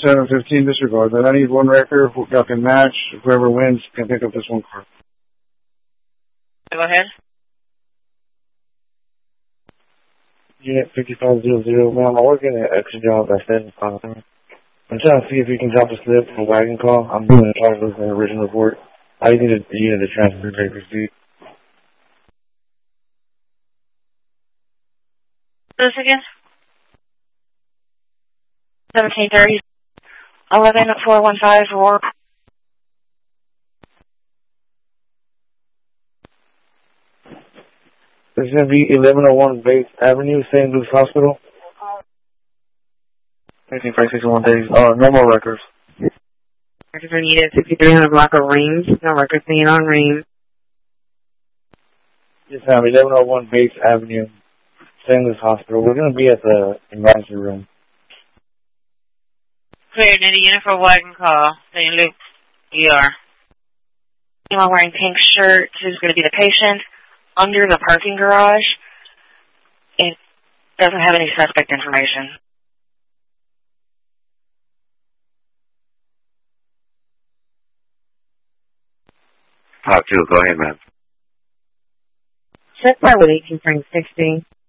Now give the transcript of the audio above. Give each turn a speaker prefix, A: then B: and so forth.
A: 715 disregard. Then I need one record. Y'all can match. Whoever wins can pick up this one car.
B: Go ahead.
C: Unit 5500, ma'am, I'm working at extra job at 7 o'clock. I'm trying to see if you can drop a slip from a wagon call. I'm doing a charge with an original report. I just need a unit to transfer paper receipt.
B: This again? 1730. 11415 for work.
C: This is going to be 1101 Bates Avenue, St. Luke's Hospital. 18561 days. No more records.
B: Records are needed. 6300 block of Reams. No records being on Reams.
C: Yes, ma'am. 1101 Bates Avenue, St. Luke's Hospital. We're going to be at the emergency room.
B: Clear. Need a unit for wagon call. St. Luke ER. Anyone wearing pink shirt who's going to be the patient under the parking garage. It doesn't have any suspect information.
D: Part 2, go ahead, ma'am.
B: Check by with 18 frame 16.